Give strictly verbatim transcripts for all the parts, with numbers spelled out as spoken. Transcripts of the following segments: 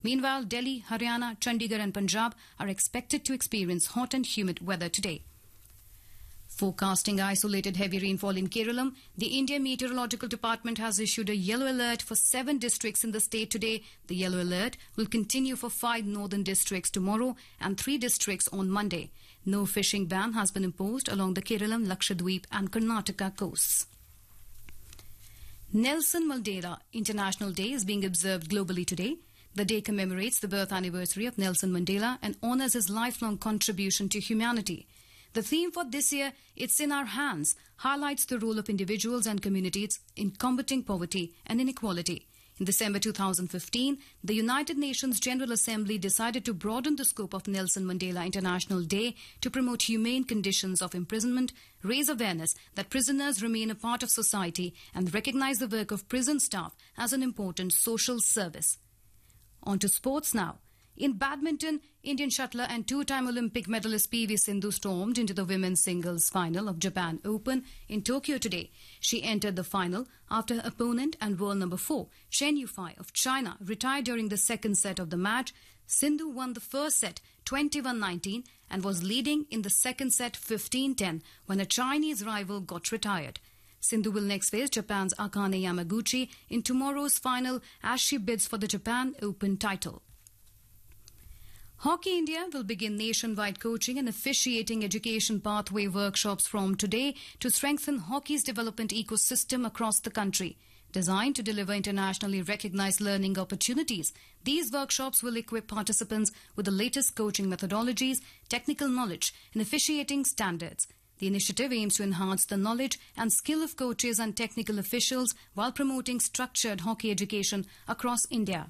Meanwhile, Delhi, Haryana, Chandigarh and Punjab are expected to experience hot and humid weather today. Forecasting isolated heavy rainfall in Kerala, the Indian Meteorological Department has issued a yellow alert for seven districts in the state today. The yellow alert will continue for five northern districts tomorrow and three districts on Monday. No fishing ban has been imposed along the Kerala, Lakshadweep and Karnataka coasts. Nelson Mandela International Day is being observed globally today. The day commemorates the birth anniversary of Nelson Mandela and honours his lifelong contribution to humanity. The theme for this year, It's in Our Hands, highlights the role of individuals and communities in combating poverty and inequality. In December two thousand fifteen, the United Nations General Assembly decided to broaden the scope of Nelson Mandela International Day to promote humane conditions of imprisonment, raise awareness that prisoners remain a part of society, and recognize the work of prison staff as an important social service. On to sports now. In badminton, Indian shuttler and two-time Olympic medalist P V Sindhu stormed into the women's singles final of Japan Open in Tokyo today. She entered the final after her opponent and world number four, Chen Yufei of China, retired during the second set of the match. Sindhu won the first set twenty-one nineteen and was leading in the second set fifteen ten when a Chinese rival got retired. Sindhu will next face Japan's Akane Yamaguchi in tomorrow's final as she bids for the Japan Open title. Hockey India will begin nationwide coaching and officiating education pathway workshops from today to strengthen hockey's development ecosystem across the country. Designed to deliver internationally recognized learning opportunities, these workshops will equip participants with the latest coaching methodologies, technical knowledge, and officiating standards. The initiative aims to enhance the knowledge and skill of coaches and technical officials while promoting structured hockey education across India.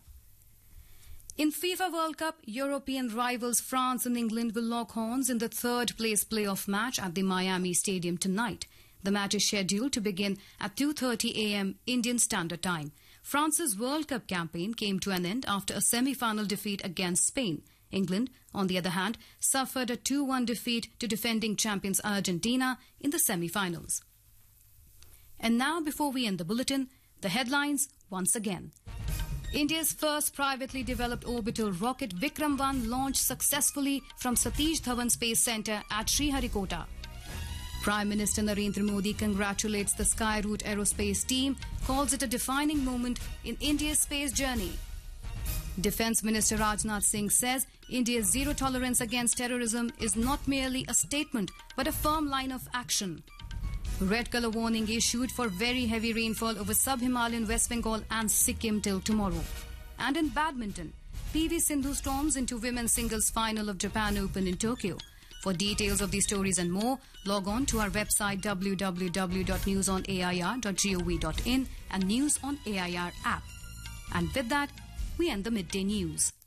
In FIFA World Cup, European rivals France and England will lock horns in the third-place playoff match at the Miami Stadium tonight. The match is scheduled to begin at two thirty a m Indian Standard Time. France's World Cup campaign came to an end after a semi-final defeat against Spain. England, on the other hand, suffered a two one defeat to defending champions Argentina in the semi-finals. And now, before we end the bulletin, the headlines once again. India's first privately developed orbital rocket Vikram one launched successfully from Satish Dhawan Space Centre at Sriharikota. Prime Minister Narendra Modi congratulates the Skyroot Aerospace team, calls it a defining moment in India's space journey. Defence Minister Rajnath Singh says India's zero tolerance against terrorism is not merely a statement but a firm line of action. Red colour warning issued for very heavy rainfall over sub-Himalayan West Bengal and Sikkim till tomorrow. And in badminton, P V Sindhu storms into women's singles final of Japan Open in Tokyo. For details of these stories and more, log on to our website w w w dot news on a i r dot gov dot in and News on A I R app. And with that, we end the midday news.